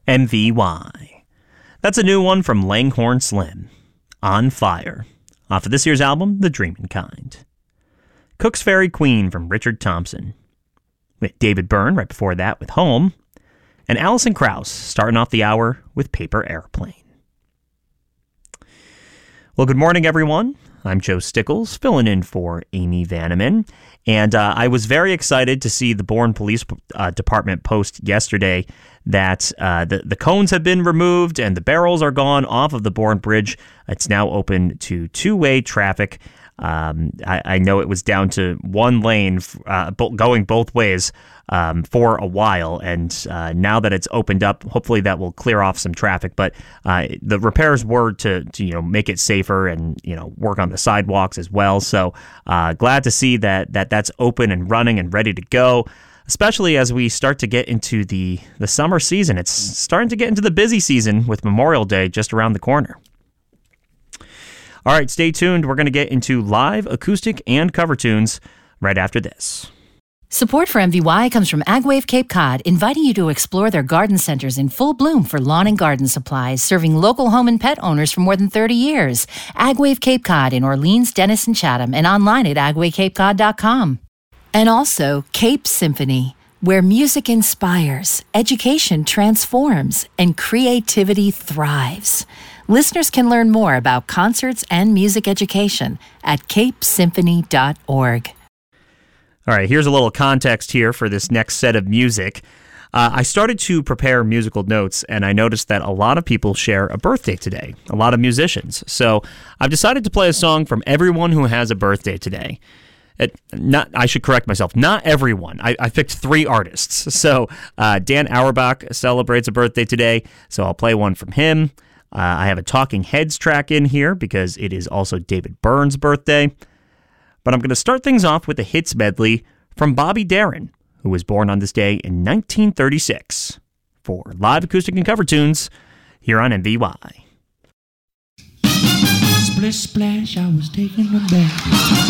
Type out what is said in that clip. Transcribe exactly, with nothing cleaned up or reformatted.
M V Y. That's a new one from Langhorne Slim. On Fire. Off of this year's album, The Dreamin' Kind. Cook's Fairy Queen from Richard Thompson. We had David Byrne right before that with Home. And Alison Krauss starting off the hour with Paper Airplane. Well, good morning, everyone. I'm Joe Stickles, filling in for Amy Vanneman. And uh, I was very excited to see the Bourne Police uh, Department post yesterday that uh, the, the cones have been removed and the barrels are gone off of the Bourne Bridge. It's now open to two-way traffic. Um, I, I know it was down to one lane uh, going both ways um, for a while, and uh, now that it's opened up, hopefully that will clear off some traffic. But uh, the repairs were to, to you know make it safer and you know work on the sidewalks as well. So uh, glad to see that that that's open and running and ready to go. Especially as we start to get into the the summer season, it's starting to get into the busy season with Memorial Day just around the corner. All right, stay tuned. We're going to get into live, acoustic, and cover tunes right after this. Support for M V Y comes from AgWave Cape Cod, inviting you to explore their garden centers in full bloom for lawn and garden supplies, serving local home and pet owners for more than thirty years. AgWave Cape Cod in Orleans, Dennis, and Chatham, and online at agway cape cod dot com. And also Cape Symphony, where music inspires, education transforms, and creativity thrives. Listeners can learn more about concerts and music education at cape symphony dot org. All right, here's a little context here for this next set of music. Uh, I started to prepare musical notes, and I noticed that a lot of people share a birthday today, a lot of musicians. So I've decided to play a song from everyone who has a birthday today. It, not, I should correct myself. Not everyone. I, I picked three artists. So uh, Dan Auerbach celebrates a birthday today, so I'll play one from him. Uh, I have a Talking Heads track in here because it is also David Byrne's birthday. But I'm going to start things off with a hits medley from Bobby Darin, who was born on this day in nineteen thirty-six. For live acoustic and cover tunes here on M V Y. Splish splash, I was taking a bath.